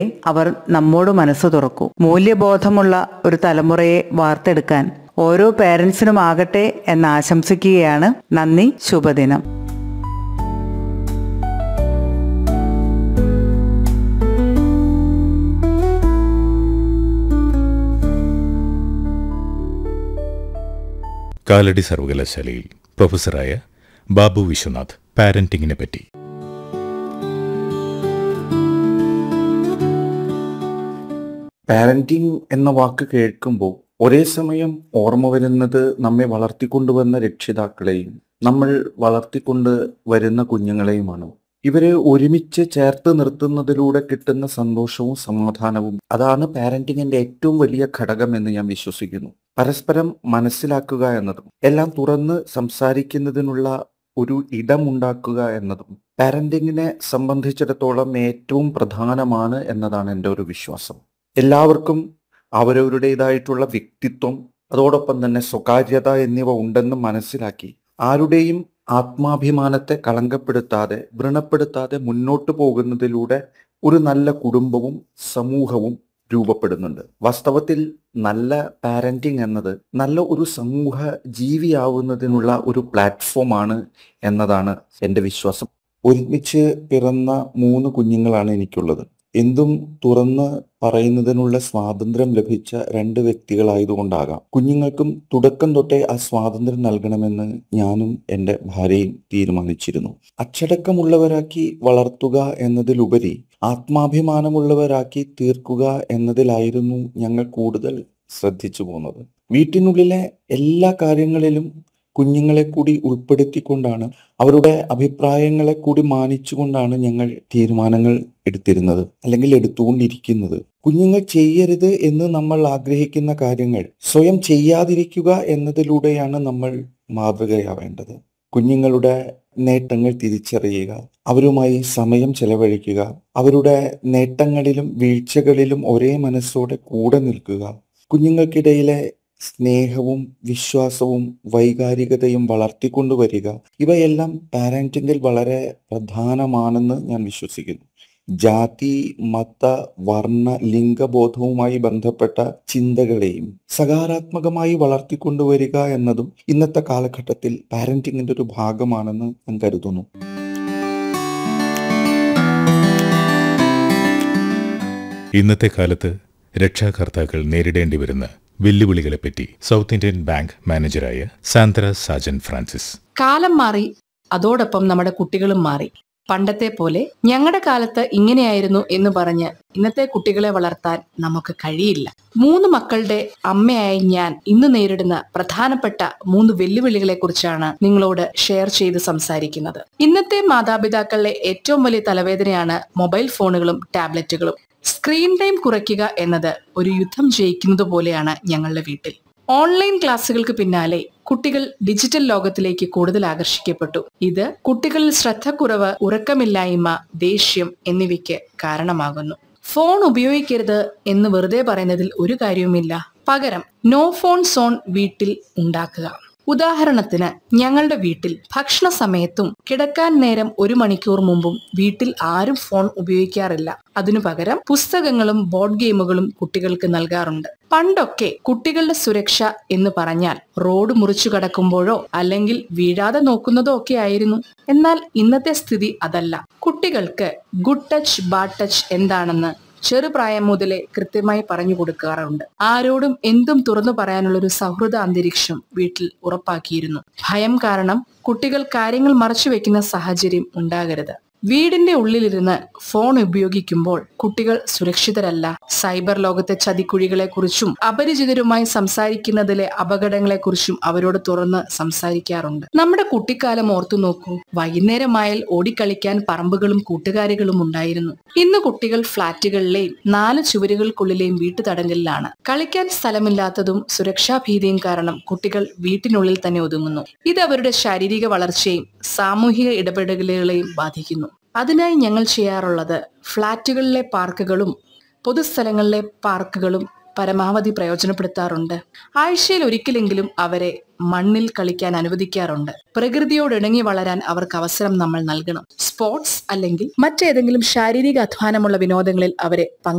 അവർ നമ്മോട് മനസ്സ് തുറക്കൂ. മൂല്യബോധമുള്ള ഒരു തലമുറയെ വാർത്തെടുക്കാൻ ഓരോ പേരൻസിനും ആകട്ടെ എന്ന് ആശംസിക്കുകയാണ്. നന്ദി. ശുഭദിനം. കാലടി സർവകലാശാലയിൽ പ്രൊഫസറായ ബാബു വിശ്വനാഥ് പാരന്റിങ്ങിനെ പറ്റി. പാരന്റിങ് എന്ന വാക്ക് കേൾക്കുമ്പോൾ ഒരേ സമയം ഓർമ്മ വരുന്നത് നമ്മെ വളർത്തിക്കൊണ്ടുവന്ന രക്ഷിതാക്കളെയും നമ്മൾ വളർത്തിക്കൊണ്ട് വരുന്ന കുഞ്ഞുങ്ങളെയുമാണ്. ഇവരെ ഒരുമിച്ച് ചേർത്ത് നിർത്തുന്നതിലൂടെ കിട്ടുന്ന സന്തോഷവും സമാധാനവും അതാണ് പാരന്റിങ്ങിന്റെ ഏറ്റവും വലിയ ഘടകം എന്ന് ഞാൻ വിശ്വസിക്കുന്നു. പരസ്പരം മനസ്സിലാക്കുക എന്നതും എല്ലാം തുറന്ന് സംസാരിക്കുന്നതിനുള്ള ഒരു ഇടമുണ്ടാക്കുക എന്നതും പാരന്റിങ്ങിനെ സംബന്ധിച്ചിടത്തോളം ഏറ്റവും പ്രധാനമാണ് എന്നതാണ് എൻ്റെ ഒരു വിശ്വാസം. എല്ലാവർക്കും അവരവരുടേതായിട്ടുള്ള വ്യക്തിത്വം, അതോടൊപ്പം തന്നെ സ്വകാര്യത എന്നിവ ഉണ്ടെന്ന് മനസ്സിലാക്കി ആരുടെയും ആത്മാഭിമാനത്തെ കളങ്കപ്പെടുത്താതെ വ്രണപ്പെടുത്താതെ മുന്നോട്ട് പോകുന്നതിലൂടെ ഒരു നല്ല കുടുംബവും സമൂഹവും രൂപപ്പെടുന്നുണ്ട്. വാസ്തവത്തിൽ നല്ല പാരന്റിങ് എന്നത് നല്ല ഒരു സമൂഹ ജീവിയാവുന്നതിനുള്ള ഒരു പ്ലാറ്റ്ഫോമാണ് എന്നതാണ് എൻ്റെ വിശ്വാസം. ഒരുമിച്ച് പിറന്ന 3 കുഞ്ഞുങ്ങളാണ് എനിക്കുള്ളത്. എന്തും തുറന്ന് പറയുന്നതിനുള്ള സ്വാതന്ത്ര്യം ലഭിച്ച 2 വ്യക്തികളായതുകൊണ്ടാകാം കുഞ്ഞുങ്ങൾക്കും തുടക്കം തൊട്ടേ ആ സ്വാതന്ത്ര്യം നൽകണമെന്ന് ഞാനും എൻ്റെ ഭാര്യയും തീരുമാനിച്ചിരുന്നു. അച്ചടക്കമുള്ളവരാക്കി വളർത്തുക എന്നതിലുപരി ആത്മാഭിമാനമുള്ളവരാക്കി തീർക്കുക എന്നതിലായിരുന്നു ഞങ്ങൾ കൂടുതൽ ശ്രദ്ധിച്ചു പോകുന്നത്. വീട്ടിനുള്ളിലെ എല്ലാ കാര്യങ്ങളിലും കുഞ്ഞുങ്ങളെ കൂടി ഉൾപ്പെടുത്തിക്കൊണ്ടാണ്, അവരുടെ അഭിപ്രായങ്ങളെ കൂടി മാനിച്ചുകൊണ്ടാണ് ഞങ്ങൾ തീരുമാനങ്ങൾ എടുത്തിരുന്നത്, അല്ലെങ്കിൽ എടുത്തുകൊണ്ടിരിക്കുന്നത്. കുഞ്ഞുങ്ങൾ ചെയ്യരുത് എന്ന് നമ്മൾ ആഗ്രഹിക്കുന്ന കാര്യങ്ങൾ സ്വയം ചെയ്യാതിരിക്കുക എന്നതിലൂടെയാണ് നമ്മൾ മാതൃകയാവേണ്ടത്. കുഞ്ഞുങ്ങളുടെ നേട്ടങ്ങൾ തിരിച്ചറിയുക, അവരുമായി സമയം ചെലവഴിക്കുക, അവരുടെ നേട്ടങ്ങളിലും വീഴ്ചകളിലും ഒരേ മനസ്സോടെ കൂടെ നിൽക്കുക, കുഞ്ഞുങ്ങൾക്കിടയിലെ സ്നേഹവും വിശ്വാസവും വൈകാരികതയും വളർത്തിക്കൊണ്ടുവരിക, ഇവയെല്ലാം പാരന്റിങ്ങിൽ വളരെ പ്രധാനമാണെന്ന് ഞാൻ വിശ്വസിക്കുന്നു. ജാതി, മത, വർണ്ണ, ലിംഗബോധവുമായി ബന്ധപ്പെട്ട ചിന്തകളെയും സകാരാത്മകമായി വളർത്തിക്കൊണ്ടുവരിക എന്നതും ഇന്നത്തെ കാലഘട്ടത്തിൽ പാരന്റിങ്ങിന്റെ ഒരു ഭാഗമാണെന്ന് ഞാൻ കരുതുന്നു. ഇന്നത്തെ കാലത്ത് രക്ഷാകർത്താക്കൾ നേരിടേണ്ടി വരുന്ന വെല്ലുവിളികളെപ്പറ്റി south Indian bank മാനേജറായ Sandra Sajan Francis. കാലം മാറി, അതോടൊപ്പം നമ്മുടെ കുട്ടികളും മാറി. പണ്ടത്തെ പോലെ ഞങ്ങളുടെ കാലത്ത് ഇങ്ങനെയായിരുന്നു എന്ന് പറഞ്ഞ് ഇന്നത്തെ കുട്ടികളെ വളർത്താൻ നമുക്ക് കഴിയില്ല. 3 മക്കളുടെ അമ്മയായി ഞാൻ ഇന്ന് നേരിടുന്ന പ്രധാനപ്പെട്ട 3 വെല്ലുവിളികളെ കുറിച്ചാണ് നിങ്ങളോട് ഷെയർ ചെയ്ത് സംസാരിക്കുന്നത്. ഇന്നത്തെ മാതാപിതാക്കളുടെ ഏറ്റവും വലിയ തലവേദനയാണ് മൊബൈൽ ഫോണുകളും ടാബ്ലറ്റുകളും. സ്ക്രീൻ ടൈം കുറയ്ക്കുക എന്നത് ഒരു യുദ്ധം ജയിക്കുന്നത് പോലെയാണ് ഞങ്ങളുടെ വീട്ടിൽ. ഓൺലൈൻ ക്ലാസ്സുകൾക്ക് പിന്നാലെ കുട്ടികൾ ഡിജിറ്റൽ ലോകത്തിലേക്ക് കൂടുതൽ ആകർഷിക്കപ്പെട്ടു. ഇത് കുട്ടികളിൽ ശ്രദ്ധക്കുറവ്, ഉറക്കമില്ലായ്മ, ദേഷ്യം എന്നിവയ്ക്ക് കാരണമാകുന്നു. ഫോൺ ഉപയോഗിക്കരുത് എന്ന് വെറുതെ പറയുന്നതിൽ ഒരു കാര്യവുമില്ല. പകരം നോ ഫോൺ സോൺ വീട്ടിൽ ഉണ്ടാക്കുക. ഉദാഹരണത്തിന്, ഞങ്ങളുടെ വീട്ടിൽ ഭക്ഷണ സമയത്തും കിടക്കാൻ നേരം 1 മണിക്കൂർ മുമ്പും വീട്ടിൽ ആരും ഫോൺ ഉപയോഗിക്കാറില്ല. അതിനു പകരം പുസ്തകങ്ങളും ബോർഡ് ഗെയിമുകളും കുട്ടികൾക്ക് നൽകാറുണ്ട്. പണ്ടൊക്കെ കുട്ടികളുടെ സുരക്ഷ എന്ന് പറഞ്ഞാൽ റോഡ് മുറിച്ചു കടക്കുമ്പോഴോ അല്ലെങ്കിൽ വീഴാതെ നോക്കുന്നതോ ഒക്കെ ആയിരുന്നു. എന്നാൽ ഇന്നത്തെ സ്ഥിതി അതല്ല. കുട്ടികൾക്ക് ഗുഡ് ടച്ച്, ബാഡ് ടച്ച് എന്താണെന്ന് ചെറുപ്രായം മുതലേ കൃത്യമായി പറഞ്ഞു കൊടുക്കാറുണ്ട്. ആരോടും എന്തും തുറന്നു പറയാനുള്ളൊരു സൗഹൃദ അന്തരീക്ഷം വീട്ടിൽ ഉറപ്പാക്കിയിരുന്നു. ഭയം കാരണം കുട്ടികൾ കാര്യങ്ങൾ മറച്ചുവെക്കുന്ന സാഹചര്യം ഉണ്ടാകരുത്. വീടിന്റെ ഉള്ളിലിരുന്ന് ഫോൺ ഉപയോഗിക്കുമ്പോൾ കുട്ടികൾ സുരക്ഷിതരല്ല. സൈബർ ലോകത്തെ ചതിക്കുഴികളെ കുറിച്ചും അപരിചിതരുമായി സംസാരിക്കുന്നതിലെ അപകടങ്ങളെ കുറിച്ചും അവരോട് തുറന്ന് സംസാരിക്കാറുണ്ട്. നമ്മുടെ കുട്ടിക്കാലം ഓർത്തു നോക്കൂ. വൈകുന്നേരമായാൽ ഓടിക്കളിക്കാൻ പറമ്പുകളും കൂട്ടുകാരികളും ഉണ്ടായിരുന്നു. ഇന്ന് കുട്ടികൾ ഫ്ളാറ്റുകളിലെയും 4 ചുവരുകൾക്കുള്ളിലെയും വീട്ടുതടങ്കലിലാണ്. കളിക്കാൻ സ്ഥലമില്ലാത്തതും സുരക്ഷാ ഭീതിയും കാരണം കുട്ടികൾ വീട്ടിനുള്ളിൽ തന്നെ ഒതുങ്ങുന്നു. ഇത് അവരുടെ ശാരീരിക വളർച്ചയെയും സാമൂഹിക ഇടപെടലുകളെയും ബാധിക്കുന്നു. അതിനായി ഞങ്ങൾ ചെയ്യാറുള്ളത്, ഫ്ളാറ്റുകളിലെ പാർക്കുകളും പൊതുസ്ഥലങ്ങളിലെ പാർക്കുകളും പരമാവധി പ്രയോജനപ്പെടുത്താറുണ്ട്. ആഴ്ചയിൽ ഒരിക്കലെങ്കിലും അവരെ മണ്ണിൽ കളിക്കാൻ അനുവദിക്കാറുണ്ട്. പ്രകൃതിയോട് ഇണങ്ങി വളരാൻ അവർക്ക് അവസരം നമ്മൾ നൽകണം. സ്പോർട്സ് അല്ലെങ്കിൽ മറ്റേതെങ്കിലും ശാരീരിക അധ്വാനമുള്ള വിനോദങ്ങളിൽ അവരെ